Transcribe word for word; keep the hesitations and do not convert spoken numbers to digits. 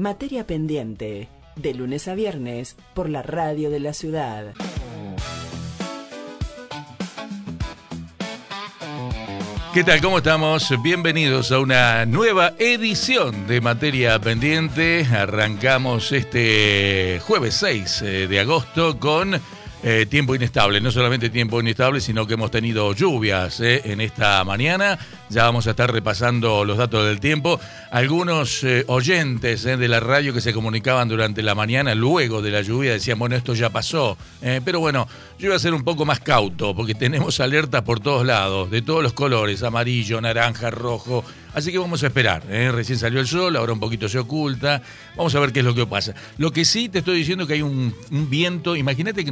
Materia pendiente, de lunes a viernes, por la radio de la ciudad. ¿Qué tal? ¿Cómo estamos? Bienvenidos a una nueva edición de Materia Pendiente. Arrancamos este jueves seis de agosto con eh, tiempo inestable. No solamente tiempo inestable, sino que hemos tenido lluvias eh, en esta mañana. Ya vamos a estar repasando los datos del tiempo. Algunos eh, oyentes eh, de la radio que se comunicaban durante la mañana, luego de la lluvia, decían, bueno, esto ya pasó. Eh, pero bueno, yo voy a ser un poco más cauto, porque tenemos alertas por todos lados, de todos los colores, amarillo, naranja, rojo. Así que vamos a esperar. Eh. Recién salió el sol, ahora un poquito se oculta. Vamos a ver qué es lo que pasa. Lo que sí te estoy diciendo es que hay un, un viento, imagínate que